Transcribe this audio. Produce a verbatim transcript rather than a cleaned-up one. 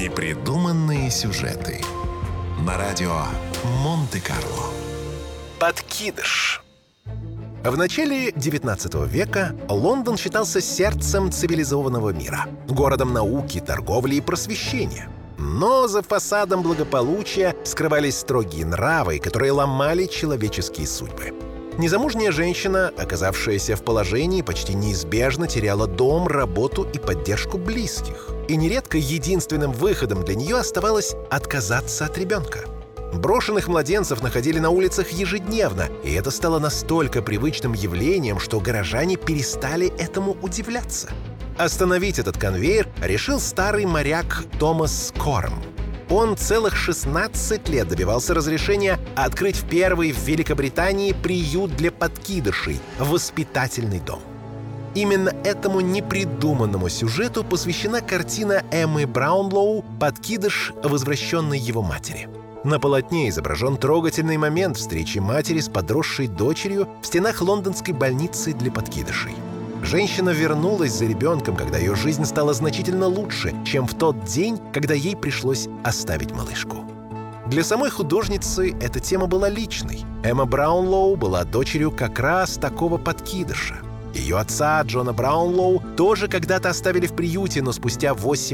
Непридуманные сюжеты на радио Монте-Карло. Подкидыш. В начале девятнадцатого века Лондон считался сердцем цивилизованного мира, городом науки, торговли и просвещения. Но за фасадом благополучия скрывались строгие нравы, которые ломали человеческие судьбы. Незамужняя женщина, оказавшаяся в положении, почти неизбежно теряла дом, работу и поддержку близких. И нередко единственным выходом для нее оставалось отказаться от ребенка. Брошенных младенцев находили на улицах ежедневно, и это стало настолько привычным явлением, что горожане перестали этому удивляться. Остановить этот конвейер решил старый моряк Томас Корм. Он целых шестнадцать лет добивался разрешения открыть в первый в Великобритании приют для подкидышей – воспитательный дом. Именно этому непридуманному сюжету посвящена картина Эммы Браунлоу «Подкидыш, возвращенный его матери». На полотне изображен трогательный момент встречи матери с подросшей дочерью в стенах лондонской больницы для подкидышей. Женщина вернулась за ребенком, когда ее жизнь стала значительно лучше, чем в тот день, когда ей пришлось оставить малышку. Для самой художницы эта тема была личной. Эмма Браунлоу была дочерью как раз такого подкидыша. Ее отца, Джона Браунлоу, тоже когда-то оставили в приюте, но спустя восемь